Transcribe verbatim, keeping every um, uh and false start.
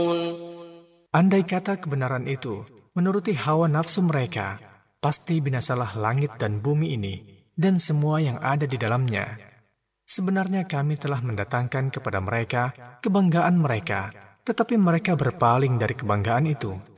Andai kata kebenaran itu menuruti hawa nafsu mereka, pasti binasalah langit dan bumi ini dan semua yang ada di dalamnya. Sebenarnya kami telah mendatangkan kepada mereka kebanggaan mereka, tetapi mereka berpaling dari kebanggaan itu.